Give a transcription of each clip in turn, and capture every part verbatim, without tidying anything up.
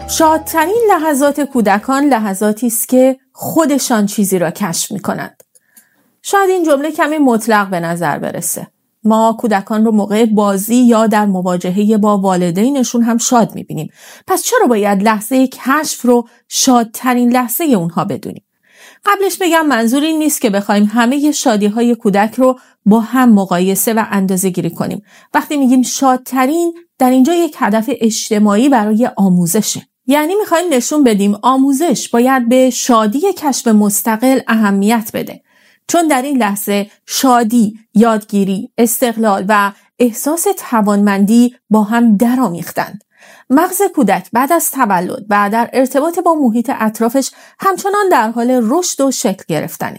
شادترین لحظات کودکان لحظاتی است که خودشان چیزی را کشف می‌کنند. شاید این جمله کمی مطلق به نظر برسه. ما کودکان رو موقع بازی یا در مواجهه با والدینشون هم شاد می‌بینیم. پس چرا باید لحظه کشف رو شادترین لحظه اونها بدونیم؟ قبلش بگم منظور این نیست که بخوایم همه شادی‌های کودک رو با هم مقایسه و اندازه‌گیری کنیم. وقتی میگیم شادترین، در اینجا یک هدف اجتماعی برای آموزشه. یعنی میخوایم نشون بدیم آموزش باید به شادی کشف مستقل اهمیت بده. چون در این لحظه شادی، یادگیری، استقلال و احساس توانمندی با هم درآمیختند. مغز کودک بعد از تولد و در ارتباط با محیط اطرافش همچنان در حال رشد و شکل گرفتنه.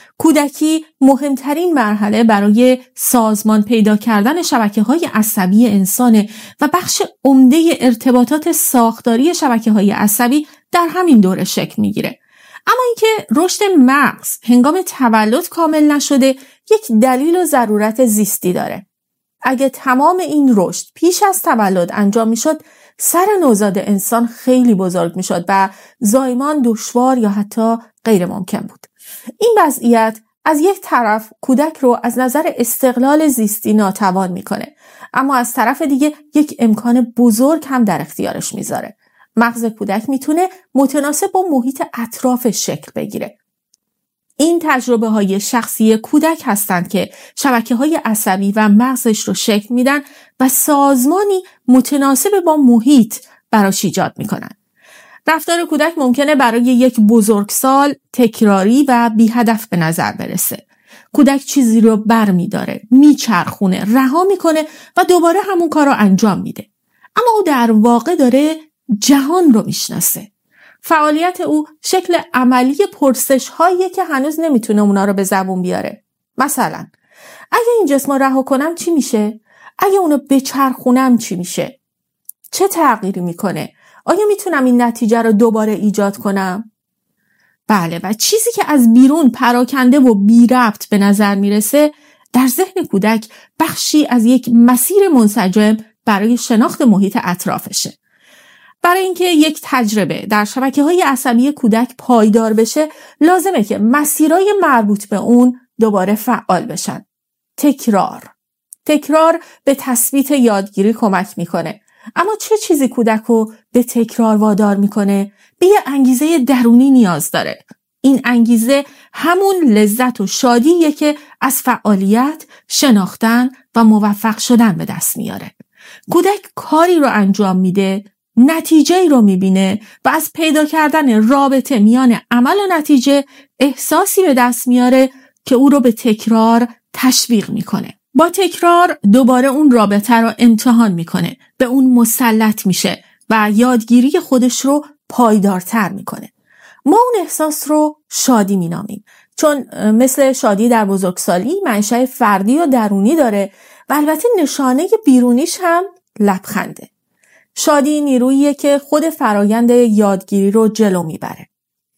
کودکی مهمترین مرحله برای سازمان پیدا کردن شبکه‌های عصبی انسانه و بخش عمده ارتباطات ساختاری شبکه‌های عصبی در همین دوره شکل میگیره. اما اینکه رشد مغز هنگام تولد کامل نشده یک دلیل و ضرورت زیستی داره. اگه تمام این رشد پیش از تولد انجام میشد، سر نوزاد انسان خیلی بزرگ میشد و زایمان دشوار یا حتی غیر ممکن بود. این وضعیت از یک طرف کودک رو از نظر استقلال زیستی ناتوان میکنه، اما از طرف دیگه یک امکان بزرگ هم در اختیارش میذاره. مغز کودک میتونه متناسب با محیط اطرافش شکل بگیره. این تجربه های شخصی کودک هستند که شبکه های عصبی و مغزش رو شکل میدن و سازمانی متناسب با محیط براش ایجاد میکنن. رفتار کودک ممکنه برای یک بزرگسال تکراری و بی هدف به نظر برسه. کودک چیزی رو بر می داره، می چرخونه، رها میکنه و دوباره همون کار رو انجام میده. اما او در واقع داره جهان رو میشناسه. فعالیت او شکل عملی پرسش هایی که هنوز نمیتونه اونا رو به زبون بیاره. مثلا اگه این جسم رو رها کنم چی میشه؟ اگه اونو بچرخونم چی میشه؟ چه تغییری میکنه؟ آیا میتونم این نتیجه رو دوباره ایجاد کنم؟ بله، و چیزی که از بیرون پراکنده و بی ربط به نظر میرسه در ذهن کودک بخشی از یک مسیر منسجم برای شناخت محیط اطرافشه. برای اینکه یک تجربه در شبکه‌های عصبی کودک پایدار بشه، لازمه که مسیرهای مربوط به اون دوباره فعال بشن. تکرار. تکرار به تثبیت یادگیری کمک میکنه. اما چه چیزی کودک رو به تکرار وادار میکنه؟ به یه انگیزه درونی نیاز داره. این انگیزه همون لذت و شادیه که از فعالیت، شناختن و موفق شدن به دست میاره. کودک کاری رو انجام میده، نتیجه رو میبینه و از پیدا کردن رابطه میان عمل و نتیجه احساسی به دست میاره که او رو به تکرار تشویق میکنه. با تکرار دوباره اون رابطه رو امتحان میکنه، به اون مسلط میشه و یادگیری خودش رو پایدارتر میکنه. ما اون احساس رو شادی مینامیم، چون مثل شادی در بزرگسالی منشأ فردی و درونی داره و البته نشانه بیرونیش هم لبخنده. شادی نیروییه که خود فرایند یادگیری رو جلو میبره.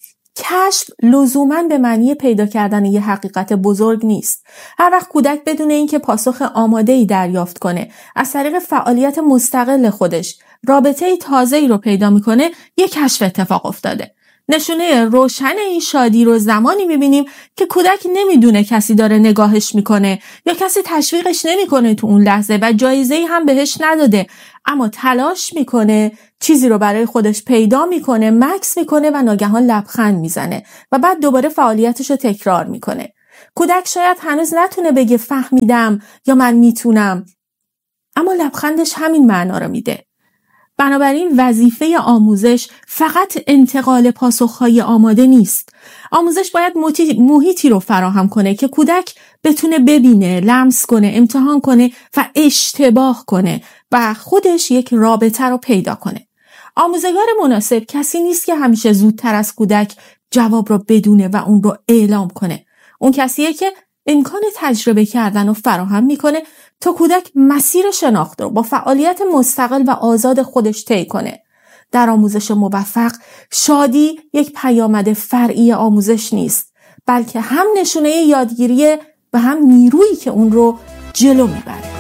کشف لزوماً به معنی پیدا کردن یه حقیقت بزرگ نیست. هر وقت کودک بدون اینکه پاسخ آماده‌ای دریافت کنه، از طریق فعالیت مستقل خودش رابطه‌ای تازه‌ای رو پیدا میکنه، یه کشف اتفاق افتاده. نشونه روشن این شادی رو زمانی میبینیم که کودک نمیدونه کسی داره نگاهش میکنه یا کسی تشویقش نمیکنه تو اون لحظه و جایزه‌ای هم بهش نداده، اما تلاش میکنه، چیزی رو برای خودش پیدا میکنه، مکس میکنه و ناگهان لبخند میزنه و بعد دوباره فعالیتش رو تکرار میکنه. کودک شاید هنوز نتونه بگه فهمیدم یا من میتونم، اما لبخندش همین معنا رو میده. بنابراین وظیفه آموزش فقط انتقال پاسخهای آماده نیست. آموزش باید محیطی رو فراهم کنه که کودک بتونه ببینه، لمس کنه، امتحان کنه و اشتباه کنه و خودش یک رابطه رو پیدا کنه. آموزگار مناسب کسی نیست که همیشه زودتر از کودک جواب رو بدونه و اون رو اعلام کنه. اون کسیه که امکان تجربه کردن رو فراهم میکنه تا کودک مسیر شناخت رو با فعالیت مستقل و آزاد خودش طی کنه. در آموزش موفق، شادی یک پیامد فرعی آموزش نیست، بلکه هم نشونه یادگیریه و هم نیرویی که اون رو جلو میبره.